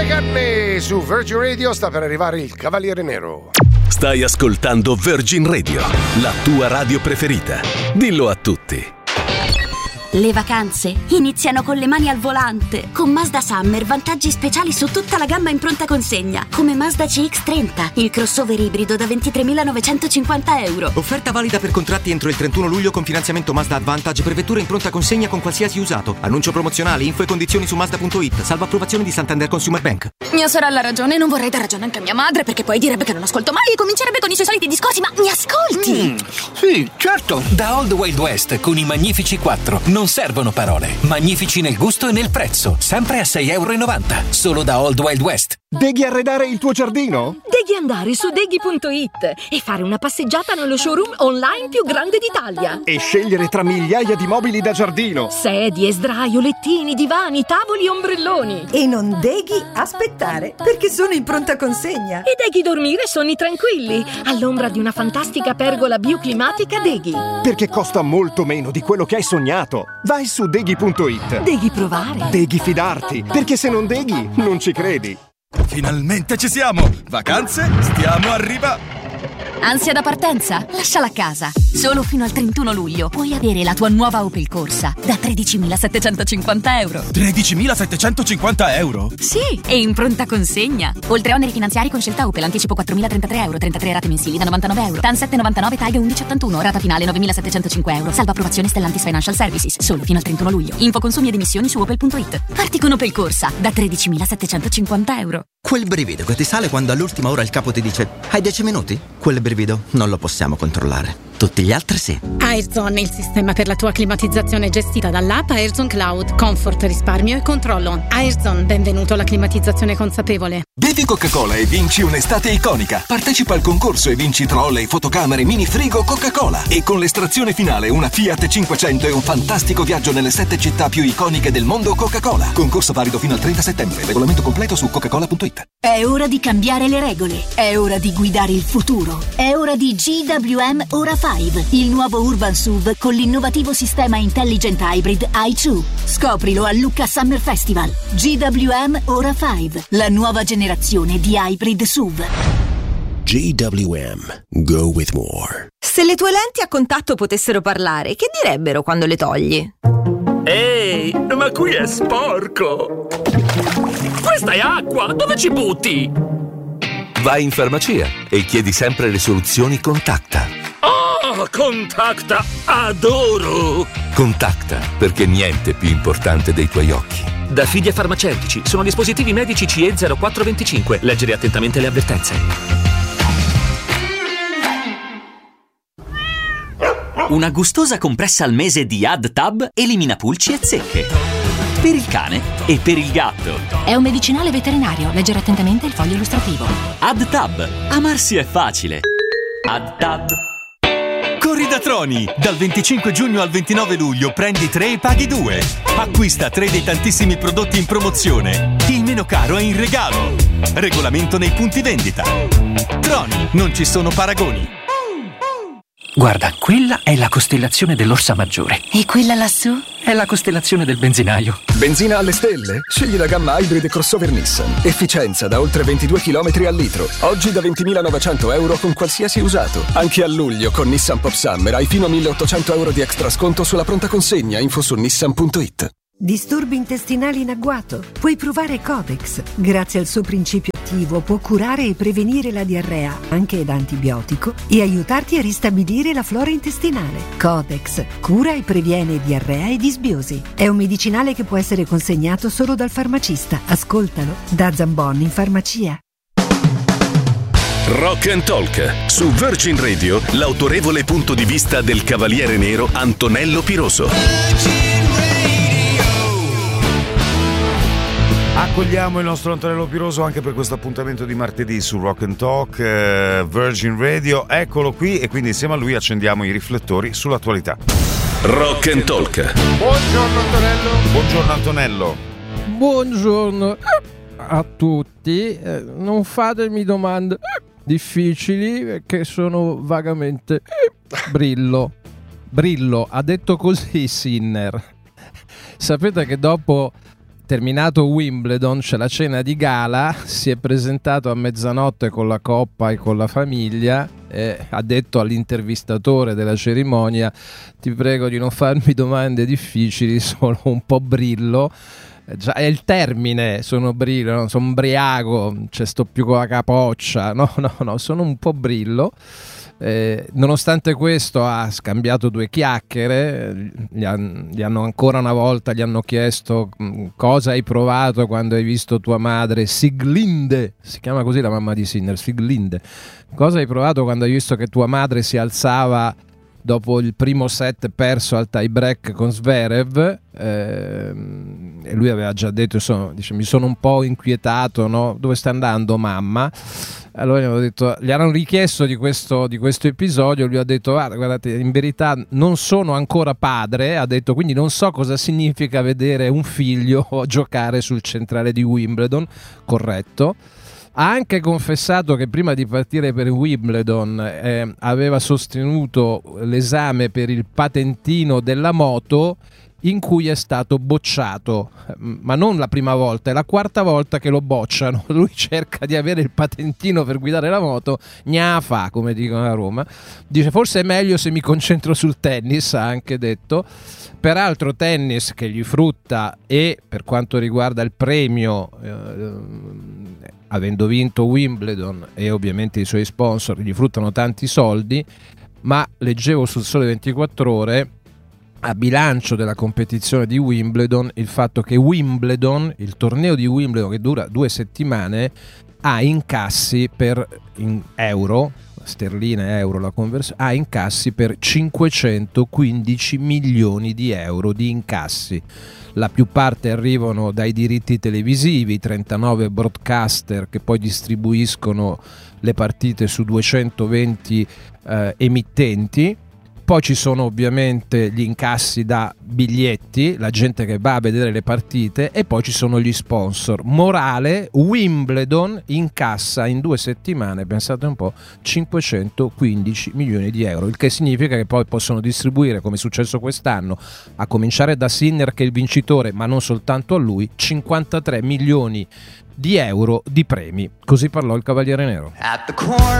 le canne! Su Virgin Radio sta per arrivare il Cavaliere Nero. Stai ascoltando Virgin Radio, la tua radio preferita. Dillo a tutti. Le vacanze iniziano con le mani al volante. Con Mazda Summer vantaggi speciali su tutta la gamma in pronta consegna, come Mazda CX-30, il crossover ibrido da 23.950 euro. Offerta valida per contratti entro il 31 luglio con finanziamento Mazda Advantage per vetture in pronta consegna con qualsiasi usato. Annuncio promozionale, info e condizioni su Mazda.it, salvo approvazione di Santander Consumer Bank. Mia sorella ha ragione, non vorrei dar ragione anche a mia madre, perché poi direbbe che non ascolto mai e comincerebbe con i suoi soliti discorsi, ma mi ascolti? Sì, certo. Da Old Wild West con i Magnifici 4 non servono parole. Magnifici nel gusto e nel prezzo, sempre a €6,90. Solo da Old Wild West. Devi arredare il tuo giardino? Devi andare su deghi.it e fare una passeggiata nello showroom online più grande d'Italia. E scegliere tra migliaia di mobili da giardino. Sedie, sdraio, lettini, divani, tavoli e ombrelloni. E non devi aspettare, perché sono in pronta consegna. E devi dormire sonni tranquilli, all'ombra di una fantastica pergola bioclimatica Deghi. Perché costa molto meno di quello che hai sognato. Vai su deghi.it. Devi provare. Devi fidarti, perché se non deghi, non ci credi. Finalmente ci siamo! Vacanze? Stiamo arrivando! Ansia da partenza? Lasciala a casa. Solo fino al 31 luglio puoi avere la tua nuova Opel Corsa da 13.750 euro. 13.750 euro? Sì, e in pronta consegna. Oltre a oneri finanziari con scelta Opel, anticipo 4.033 euro, 33 rate mensili da 99 euro. TAN 799, TAG 1181, rata finale 9.705 euro. Salva approvazione Stellantis Financial Services. Solo fino al 31 luglio. Info consumi ed emissioni su opel.it. Parti con Opel Corsa da 13.750 euro. Quel brivido che ti sale quando all'ultima ora il capo ti dice hai 10 minuti? Quel brivido non lo possiamo controllare. Tutti gli altri sì. Airzone, il sistema per la tua climatizzazione gestita dall'app Airzone Cloud. Comfort, risparmio e controllo. Airzone, benvenuto alla climatizzazione consapevole. Bevi Coca-Cola e vinci un'estate iconica. Partecipa al concorso e vinci trolley, fotocamere, mini frigo Coca-Cola. E con l'estrazione finale una Fiat 500 e un fantastico viaggio nelle 7 città più iconiche del mondo Coca-Cola. Concorso valido fino al 30 settembre. Regolamento completo su coca-cola.it. È ora di cambiare le regole. È ora di guidare il futuro. È ora di GWM Ora 5, il nuovo Urban SUV con l'innovativo sistema Intelligent Hybrid i2. Scoprilo a Lucca Summer Festival. GWM Ora 5, la nuova generazione di hybrid SUV. GWM. Go with more. Se le tue lenti a contatto potessero parlare, che direbbero quando le togli? Ehi, ma qui è sporco! Questa è acqua! Dove ci butti? Vai in farmacia e chiedi sempre le soluzioni Contacta. Oh, Contacta! Adoro! Contacta, perché niente è più importante dei tuoi occhi. Da Fidia Farmaceutici, sono dispositivi medici CE 0425. Leggere attentamente le avvertenze. Una gustosa compressa al mese di AdTab elimina pulci e zecche. Per il cane e per il gatto. È un medicinale veterinario. Leggere attentamente il foglio illustrativo. AdTab. Amarsi è facile. AdTab. Corri da Troni! Dal 25 giugno al 29 luglio prendi 3 e paghi 2. Acquista 3 dei tantissimi prodotti in promozione. Il meno caro è in regalo. Regolamento nei punti vendita. Troni, non ci sono paragoni. Guarda, quella è la costellazione dell'Orsa Maggiore. E quella lassù? È la costellazione del benzinaio. Benzina alle stelle? Scegli la gamma Hybrid crossover Nissan. Efficienza da oltre 22 km al litro. Oggi da 20.900 euro con qualsiasi usato. Anche a luglio con Nissan Pop Summer hai fino a 1.800 euro di extra sconto sulla pronta consegna. Info su nissan.it. Disturbi intestinali in agguato? Puoi provare Codex. Grazie al suo principio attivo può curare e prevenire la diarrea, anche da antibiotico, e aiutarti a ristabilire la flora intestinale. Codex cura e previene diarrea e disbiosi. È un medicinale che può essere consegnato solo dal farmacista. Ascoltalo da Zambon in farmacia. Rock and Talk. Su Virgin Radio, l'autorevole punto di vista del Cavaliere Nero Antonello Piroso. Accogliamo il nostro Antonello Piroso anche per questo appuntamento di martedì su Rock and Talk, Virgin Radio. Eccolo qui e quindi insieme a lui accendiamo i riflettori sull'attualità. Rock and Talk. Buongiorno Antonello. Buongiorno Antonello. Buongiorno a tutti. Non fatemi domande difficili perché sono vagamente Brillo. Ha detto così Sinner. Sapete che dopo terminato Wimbledon, c'è la cena di gala, si è presentato a mezzanotte con la coppa e con la famiglia e ha detto all'intervistatore della cerimonia: ti prego di non farmi domande difficili, sono un po' brillo. Già è il termine, sono brillo, no? Sono ubriaco, sto più con la capoccia, no, sono un po' brillo. Nonostante questo ha scambiato 2 chiacchiere, gli hanno ancora una volta gli hanno chiesto cosa hai provato quando hai visto tua madre Sieglinde, si chiama così la mamma di Sinner, Sieglinde, cosa hai provato quando hai visto che tua madre si alzava dopo il primo set perso al tie break con Zverev, e lui aveva già detto, insomma, dice, mi sono un po' inquietato, no? Dove sta andando mamma? Allora gli hanno richiesto di questo episodio, lui ha detto guardate, in verità non sono ancora padre, ha detto, quindi non so cosa significa vedere un figlio giocare sul centrale di Wimbledon, corretto. Ha anche confessato che prima di partire per Wimbledon aveva sostenuto l'esame per il patentino della moto, in cui è stato bocciato, ma non la prima volta, è la 4ª volta che lo bocciano. Lui cerca di avere il patentino per guidare la moto, fa, come dicono a Roma. Dice forse è meglio se mi concentro sul tennis, ha anche detto. Peraltro tennis che gli frutta, e per quanto riguarda il premio, avendo vinto Wimbledon e ovviamente i suoi sponsor gli fruttano tanti soldi, ma leggevo sul Sole 24 Ore a bilancio della competizione di Wimbledon il fatto che Wimbledon, il torneo di Wimbledon che dura 2 settimane, ha incassi in euro, sterline, euro la conversione, ha incassi per 515 milioni di euro di incassi. La più parte arrivano dai diritti televisivi, 39 broadcaster che poi distribuiscono le partite su 220 emittenti. Poi ci sono ovviamente gli incassi da biglietti, la gente che va a vedere le partite, e poi ci sono gli sponsor. Morale, Wimbledon incassa in 2 settimane, pensate un po', 515 milioni di euro, il che significa che poi possono distribuire, come è successo quest'anno, a cominciare da Sinner che è il vincitore, ma non soltanto a lui, 53 milioni di euro di premi. Così parlò il Cavaliere Nero.